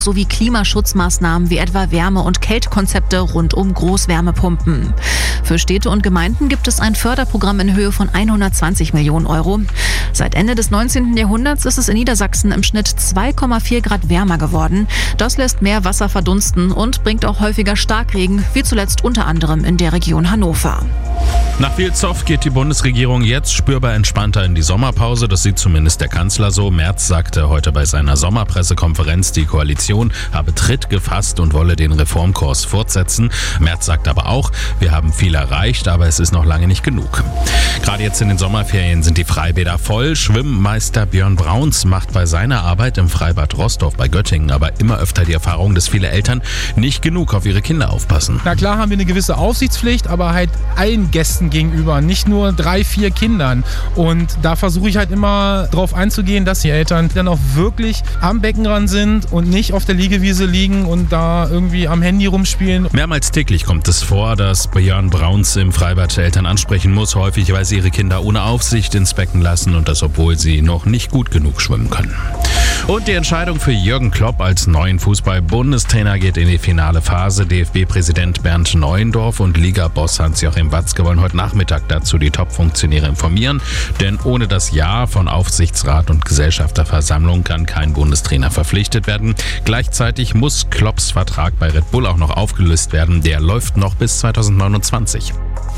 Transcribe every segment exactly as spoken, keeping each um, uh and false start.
sowie Klimaschutzmaßnahmen wie etwa Wärme- und Kältekonzepte rund um Großwärmepumpen. Für Städte und Gemeinden gibt es ein Förderprogramm in Höhe von hundertzwanzig Millionen Euro. Seit Ende des neunzehnten Jahrhunderts ist es in Niedersachsen im Schnitt zwei Komma vier Grad wärmer geworden. Das lässt mehr Wasser verdunsten und bringt auch häufiger Starkregen, wie zuletzt unter anderem in der Region Hannover. Nach viel Zoff geht die Bundesregierung jetzt spürbar entspannter in die Sommerpause. Das sieht zumindest der Kanzler so. Merz sagte heute bei seiner Sommerpressekonferenz, die Koalition habe Tritt gefasst und wolle den Reformkurs fortsetzen. Merz sagt aber auch, wir haben viel erreicht, aber es ist noch lange nicht genug. Gerade jetzt in den Sommerferien sind die Freibäder voll. Schwimmmeister Björn Brauns macht bei seiner Arbeit im Freibad Roßdorf bei Göttingen aber immer öfter die Erfahrung, dass viele Eltern nicht genug auf ihre Kinder aufpassen. Na klar haben wir eine gewisse Aufsichtspflicht, aber halt allen Gästen gegenüber, nicht nur drei, vier Kindern. Und da versuche ich halt immer drauf einzugehen, dass die Eltern dann auch wirklich am Beckenrand sind und nicht auf der Liegewiese liegen und da irgendwie am Handy rumspielen. Mehrmals täglich kommt es vor, dass Björn Brauns im Freibad Eltern ansprechen muss, häufig weil sie ihre Kinder ohne Aufsicht ins Becken lassen und das, obwohl sie noch nicht gut genug schwimmen können. Und die Entscheidung für Jürgen Klopp als neuen Fußball-Bundestrainer geht in die finale Phase. D F B-Präsident Bernd Neuendorf und Liga-Boss Hans-Joachim Watzke wollen heute Nachmittag dazu die Top-Funktionäre informieren. Denn ohne das Ja von Aufsichtsrat und Gesellschafterversammlung kann kein Bundestrainer verpflichtet werden. Gleichzeitig muss Klopps Vertrag bei Red Bull auch noch aufgelöst werden. Der läuft noch bis zweitausendneunundzwanzig.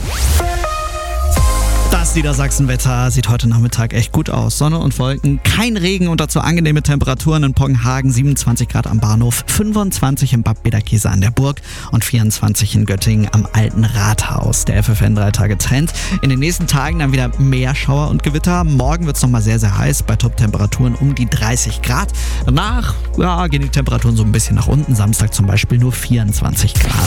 Das Niedersachsenwetter sieht heute Nachmittag echt gut aus. Sonne und Wolken, kein Regen und dazu angenehme Temperaturen in Poggenhagen, siebenundzwanzig Grad am Bahnhof, fünfundzwanzig im Bad Bederkese an der Burg und vierundzwanzig in Göttingen am Alten Rathaus. Der F F N drei Tage Trend. In den nächsten Tagen dann wieder mehr Schauer und Gewitter. Morgen wird es nochmal sehr, sehr heiß, bei Top-Temperaturen um die dreißig Grad. Danach ja, gehen die Temperaturen so ein bisschen nach unten. Samstag zum Beispiel nur vierundzwanzig Grad.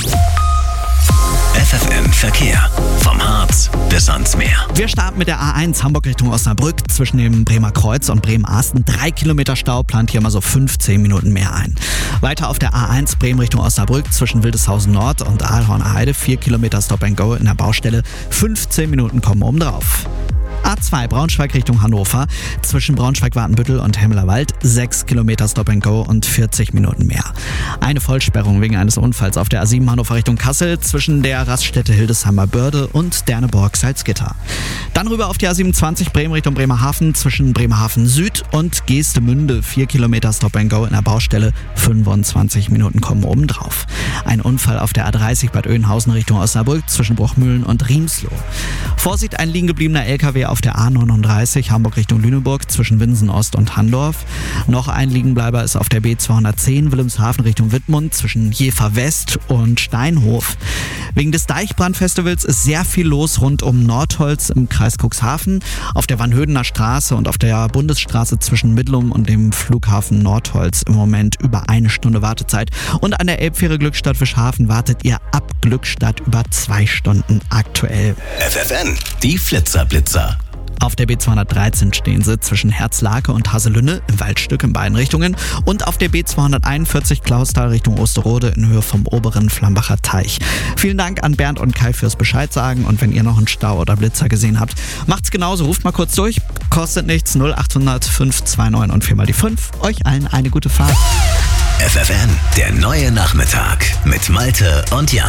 F F M Verkehr. Vom Harz bis ans Meer. Wir starten mit der A eins Hamburg Richtung Osnabrück. Zwischen dem Bremer Kreuz und Bremen-Arsten drei Kilometer Stau, plant hier mal so fünfzehn Minuten mehr ein. Weiter auf der A eins Bremen Richtung Osnabrück zwischen Wildeshausen Nord und Aalhorner Heide vier Kilometer Stop and Go in der Baustelle. fünfzehn Minuten kommen oben drauf. A zwei Braunschweig Richtung Hannover, zwischen Braunschweig-Wartenbüttel und Hemmelerwald sechs Kilometer Stop and Go und vierzig Minuten mehr. Eine Vollsperrung wegen eines Unfalls auf der A sieben Hannover Richtung Kassel zwischen der Raststätte Hildesheimer Börde und Derneborg-Salzgitter. Dann rüber auf die A siebenundzwanzig Bremen Richtung Bremerhaven zwischen Bremerhaven Süd und Geestemünde vier Kilometer Stop and Go in der Baustelle, fünfundzwanzig Minuten kommen oben drauf. Ein Unfall auf der A dreißig Bad Oeynhausen Richtung Osnabrück zwischen Bruchmühlen und Riemsloh. Vorsicht, ein liegen gebliebener L K W auf der A neununddreißig Hamburg Richtung Lüneburg zwischen Winsen Ost und Handorf. Noch ein Liegenbleiber ist auf der B zweihundertzehn Wilhelmshaven Richtung Wittmund zwischen Jever West und Steinhof. Wegen des Deichbrandfestivals ist sehr viel los rund um Nordholz im Kreis Cuxhaven, auf der Vanhödener Straße und auf der Bundesstraße zwischen Middelum und dem Flughafen Nordholz im Moment über eine Stunde Wartezeit. Und an der Elbfähre Glückstadt-Fischhafen wartet ihr ab Glückstadt über zwei Stunden aktuell. F F N, die Flitzerblitzer. Auf der B zweihundertdreizehn stehen sie zwischen Herzlake und Haselünne im Waldstück in beiden Richtungen und auf der B zweihunderteinundvierzig Klausthal Richtung Osterode in Höhe vom oberen Flambacher Teich. Vielen Dank an Bernd und Kai fürs Bescheid sagen und wenn ihr noch einen Stau oder Blitzer gesehen habt, macht's genauso, ruft mal kurz durch, kostet nichts, null achthundert fünf zwei neun und vier mal die fünf. Euch allen eine gute Fahrt. F F N, der neue Nachmittag mit Malte und Jan.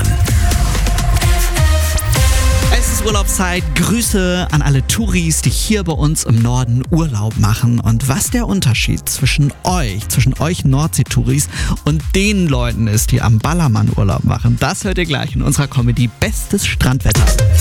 Es ist Urlaubszeit. Grüße an alle Touris, die hier bei uns im Norden Urlaub machen. Und was der Unterschied zwischen euch, zwischen euch Nordsee-Touris und den Leuten ist, die am Ballermann Urlaub machen, das hört ihr gleich in unserer Comedy Bestes Strandwetter.